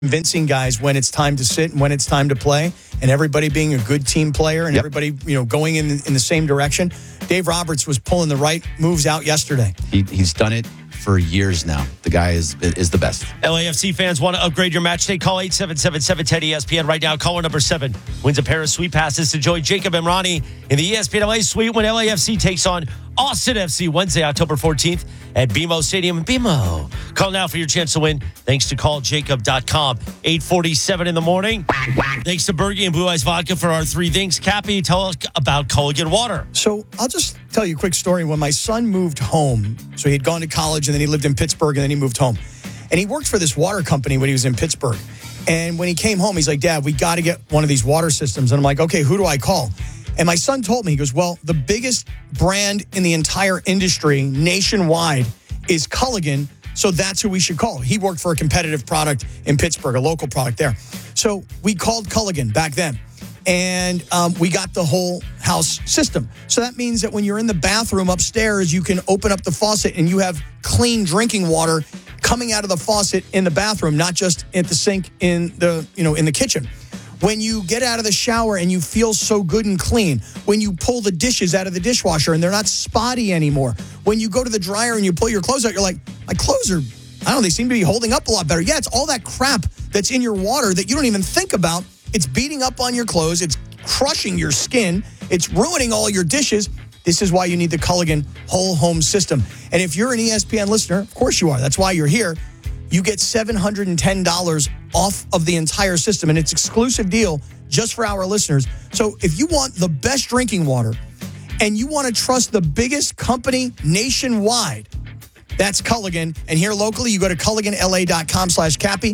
convincing guys when it's time to sit and when it's time to play, and everybody being a good team player and everybody, going in the same direction. Dave Roberts was pulling the right moves out yesterday. He's done it for years now. The guy is the best. LAFC fans want to upgrade your match day? Call 877-710-ESPN right now. Caller number 7 wins a pair of suite passes to join Jacob Emrani in the ESPN LA suite when LAFC takes on Austin FC Wednesday, October 14th at BMO Stadium. BMO. Call now for your chance to win. Thanks to calljacob.com. 8:47 in the morning. Thanks to Bergie and Blue Eyes Vodka for our 3 things. Cappy, tell us about Culligan Water. So I'll just tell you a quick story. When my son moved home, so he had gone to college and then he lived in Pittsburgh and then he moved home. And he worked for this water company when he was in Pittsburgh. And when he came home, he's like, Dad, we got to get one of these water systems. And I'm like, okay, who do I call? And my son told me, he goes, well, the biggest brand in the entire industry nationwide is Culligan, so that's who we should call. He worked for a competitive product in Pittsburgh, a local product there. So we called Culligan back then, and we got the whole house system. So that means that when you're in the bathroom upstairs, you can open up the faucet and you have clean drinking water coming out of the faucet in the bathroom, not just at the sink in the, in the kitchen. When you get out of the shower and you feel so good and clean, when you pull the dishes out of the dishwasher and they're not spotty anymore, when you go to the dryer and you pull your clothes out, you're like, my clothes are, they seem to be holding up a lot better. Yeah, it's all that crap that's in your water that you don't even think about. It's beating up on your clothes. It's crushing your skin. It's ruining all your dishes. This is why you need the Culligan whole home system. And if you're an ESPN listener, of course you are. That's why you're here. You get $710 off of the entire system, and it's an exclusive deal just for our listeners. So if you want the best drinking water and you want to trust the biggest company nationwide, that's Culligan. And here locally, you go to CulliganLA.com/Cappy,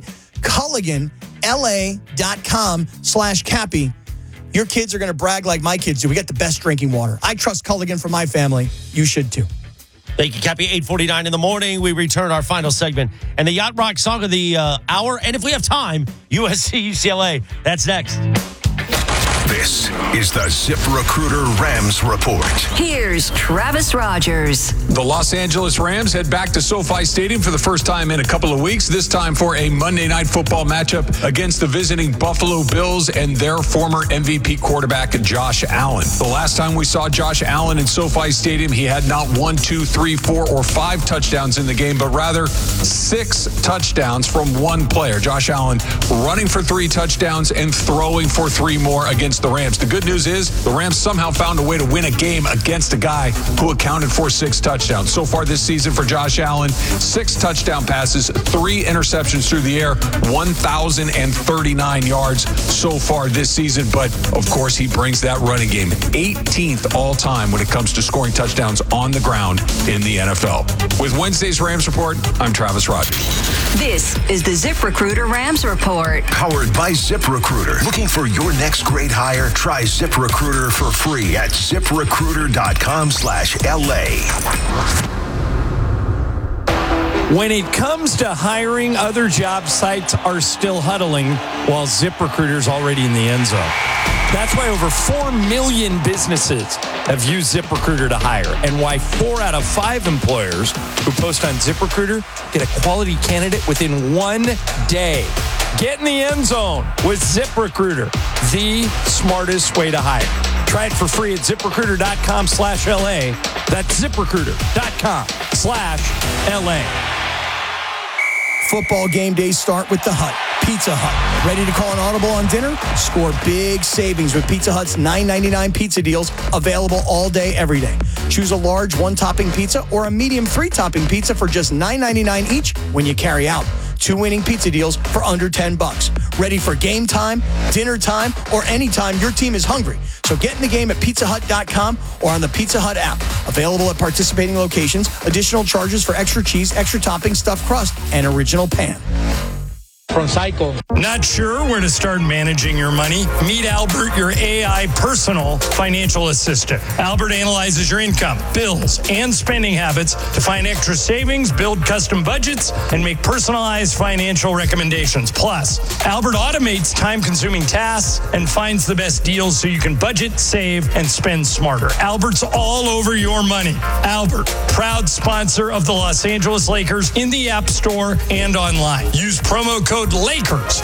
CulliganLA.com/Cappy. Your kids are going to brag like my kids do. We got the best drinking water. I trust Culligan for my family. You should too. Thank you, Cappy. 8:49 in the morning. We return our final segment and the Yacht Rock song of the hour. And if we have time, USC UCLA. That's next. This is the ZipRecruiter Rams Report. Here's Travis Rogers. The Los Angeles Rams head back to SoFi Stadium for the first time in a couple of weeks, this time for a Monday Night Football matchup against the visiting Buffalo Bills and their former MVP quarterback, Josh Allen. The last time we saw Josh Allen in SoFi Stadium, he had not 1, 2, 3, 4, or 5 touchdowns in the game, but rather 6 touchdowns from one player. Josh Allen running for 3 touchdowns and throwing for 3 more against the Rams. The good news is the Rams somehow found a way to win a game against a guy who accounted for 6 touchdowns. So far this season for Josh Allen, 6 touchdown passes, 3 interceptions through the air, 1,039 yards so far this season. But, of course, he brings that running game 18th all-time when it comes to scoring touchdowns on the ground in the NFL. With Wednesday's Rams Report, I'm Travis Rogers. This is the ZipRecruiter Rams Report. Powered by ZipRecruiter. Looking for your next great hire? Try ZipRecruiter for free at ZipRecruiter.com/LA. When it comes to hiring, other job sites are still huddling while ZipRecruiter's already in the end zone. That's why over 4 million businesses have used ZipRecruiter to hire, and why 4 out of 5 employers who post on ZipRecruiter get a quality candidate within 1 day. Get in the end zone with ZipRecruiter, the smartest way to hire. Try it for free at ZipRecruiter.com/LA. That's ZipRecruiter.com/LA. Football game days start with the Hut, Pizza Hut. Ready to call an audible on dinner? Score big savings with Pizza Hut's $9.99 pizza deals, available all day, every day. Choose a large 1-topping pizza or a medium 3-topping pizza for just $9.99 each when you carry out. 2 winning pizza deals for under $10. Ready for game time, dinner time, or anytime your team is hungry. So get in the game at PizzaHut.com or on the Pizza Hut app. Available at participating locations. Additional charges for extra cheese, extra topping, stuffed crust, and original pan. From Psycho. Not sure where to start managing your money? Meet Albert, your AI personal financial assistant. Albert analyzes your income, bills, and spending habits to find extra savings, build custom budgets, and make personalized financial recommendations. Plus, Albert automates time-consuming tasks and finds the best deals so you can budget, save, and spend smarter. Albert's all over your money. Albert, proud sponsor of the Los Angeles Lakers in the App Store and online. Use promo code LAKERS.